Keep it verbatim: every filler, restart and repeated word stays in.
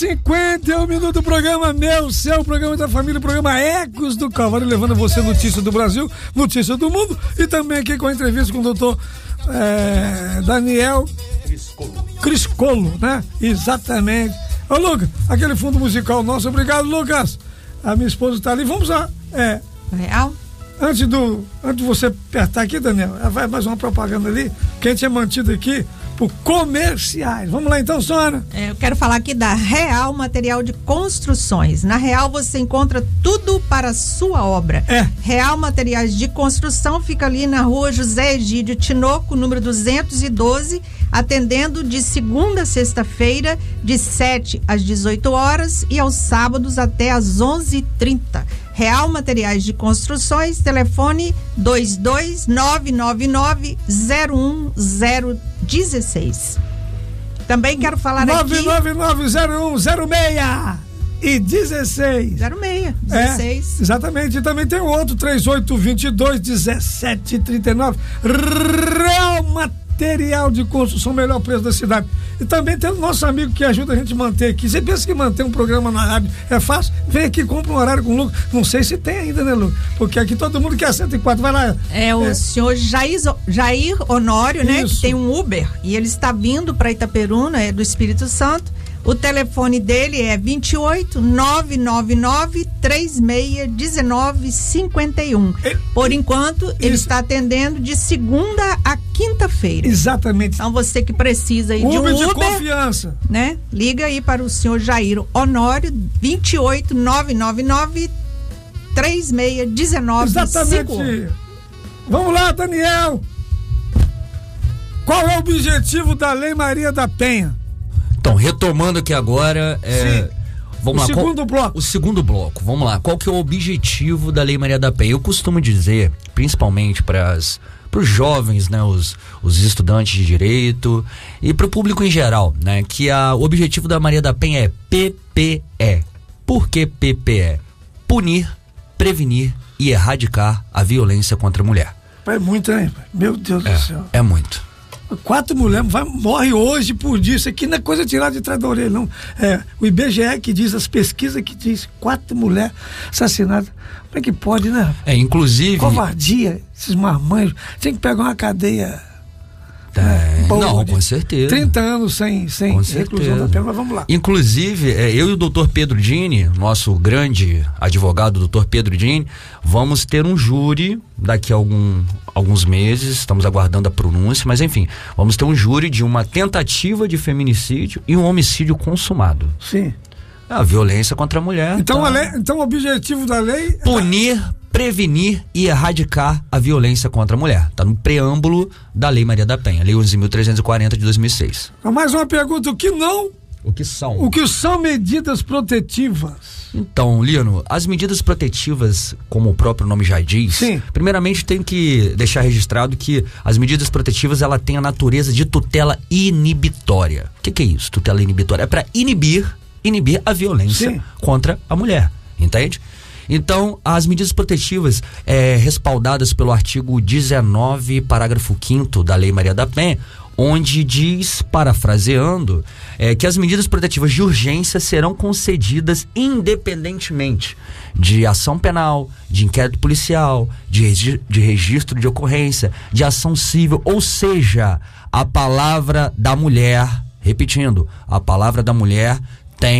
cinquenta e um minutos do programa Meu, Seu, programa da família, programa Ecos do Calvário, levando a você notícia do Brasil, notícia do mundo, e também aqui com a entrevista com o doutor é, Daniel Criscolo. Criscolo, né? Exatamente. Ô, Lucas, aquele fundo musical nosso, obrigado, Lucas. A minha esposa tá ali, vamos lá. É. Real? Antes, do, antes de você apertar aqui, Daniel, vai mais uma propaganda ali, que a gente é mantido aqui por comerciais. Vamos lá então, Sônia. É, eu quero falar aqui da Real Material de Construções. Na Real você encontra tudo para a sua obra. É. Real Materiais de Construção fica ali na rua José Egídio Tinoco, número duzentos e doze, atendendo de segunda a sexta-feira, de sete às dezoito horas e aos sábados até às onze e trinta. Real Materiais de Construções, telefone dois dois nove nove nove zero um zero um seis. Também quero falar nove aqui... nove nove zero um zero seis e dezesseis. zero seis, dezesseis. É, exatamente. E também tem o outro, três oito dois dois, dezessete trinta e nove. Real Material de Construção, melhor preço da cidade. E também tem o nosso amigo que ajuda a gente a manter aqui. Você pensa que manter um programa na rádio é fácil? Vem aqui, compra um horário com o Lucas. Não sei se tem ainda, né, Lucas? Porque aqui todo mundo quer cento e quatro. Vai lá. É o é. senhor Jair, Jair Honório, né? Isso. Que tem um Uber e ele está vindo para Itaperuna, é do Espírito Santo. O telefone dele é vinte e oito, nove nove nove, três seis um nove cinco um. Por enquanto, ele Isso. está atendendo de segunda a quinta-feira. Exatamente. Então, você que precisa aí de um Uber Uber, de confiança, né? Liga aí para o senhor Jair Honório, vinte e oito, nove nove nove, três seis um nove cinco um. Exatamente. Vamos lá, Daniel. Qual é o objetivo da Lei Maria da Penha? Então, retomando aqui agora, é, vamos o lá. segundo qual, bloco. O segundo bloco, vamos lá. Qual que é o objetivo da Lei Maria da Penha? Eu costumo dizer, principalmente para os jovens, né, os, os estudantes de direito e para o público em geral, né, que a, o objetivo da Maria da Penha é P P E. Por que P P E? Punir, prevenir e erradicar a violência contra a mulher. É muito, hein? Meu Deus É, do céu. é muito. Quatro mulheres vai, morre hoje por dia. Isso aqui não é coisa tirada de trás da orelha, não. É o I B G E que diz, as pesquisas que diz, quatro mulheres assassinadas. Como é que pode, né? É, inclusive... Covardia, esses marmanjos. Tem que pegar uma cadeia... É, É, não, com certeza. trinta anos sem, sem reclusão da pena, mas vamos lá. Inclusive, é, eu e o doutor Pedro Dini, nosso grande advogado, doutor Pedro Dini, vamos ter um júri daqui a algum, alguns meses, estamos aguardando a pronúncia, mas enfim, vamos ter um júri de uma tentativa de feminicídio e um homicídio consumado. Sim. A violência contra a mulher. Então, tá... a lei, então o objetivo da lei... Punir, prevenir e erradicar a violência contra a mulher. Está no preâmbulo da Lei Maria da Penha, Lei onze mil trezentos e quarenta de dois mil e seis. Mais uma pergunta, o que não... O que são? O que são medidas protetivas? Então, Lino, as medidas protetivas, como o próprio nome já diz, Sim. primeiramente tem que deixar registrado que as medidas protetivas, ela tem a natureza de tutela inibitória. O que, que é isso, tutela inibitória? É para inibir, inibir a violência Sim. contra a mulher, entende? Então, as medidas protetivas é, respaldadas pelo artigo dezenove, parágrafo quinto da Lei Maria da Penha, onde diz, parafraseando, é, que as medidas protetivas de urgência serão concedidas independentemente de ação penal, de inquérito policial, de, regi- de registro de ocorrência, de ação civil, ou seja, a palavra da mulher, repetindo, a palavra da mulher